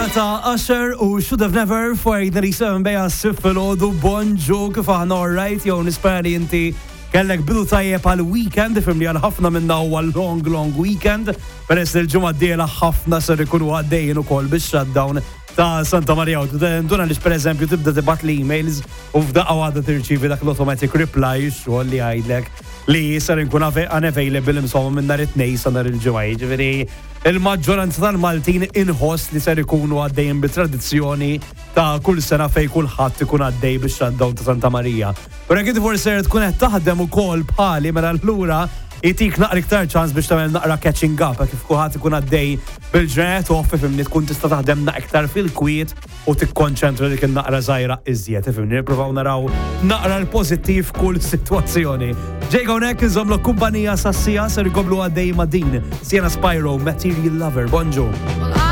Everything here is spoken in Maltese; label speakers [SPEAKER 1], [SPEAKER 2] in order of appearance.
[SPEAKER 1] ta' Usher u Should Have Never for 87 beja s-siffilodu bonġu kif aħna alright jew nispera li inti kellek bidu tajjeb għal weekend ifim li għal ħafna minna huwa long weekend peress li l-ġumma d-diela ħafna ser ikunu għaddejjin ukoll bix-shutdown ta' Santa Maria. Duna li per eżempju tibda tibat li emails u f'daqqa għadda tirċivi dak l-automatic reply xogħol li għajdlek li ser nkun unavailable insomma minn nhar it-tnejn sa nhar il-ġimgħa. Ġifieri il-maġġoranza tal-Maltin inħoss li ser ikunu għaddejjin bit-tradizzjoni ta' kull sena fejn kulħadd ikun għaddej bix-shutdown ta' Santa Marija. Però kif forsi tkun qed taħdem ukoll bħali mela allura jitik naqra iktar ċans biex tagħmel naqra catching up kif kulħadd ikun għaddej bil-ġranet u fimni tkun tista' taħdem iktar fil-kwiet u tikkonċentra dik in-naqra żgħira iżjed ifimni nippruvaw naraw naqra l-pożittiv kull sitwazzjoni. Ġejga hawnhekk inżommlu kumpanija sassija ser jkomplu għaddej ma' din Sienna Spyro Material Lover. Bonġu.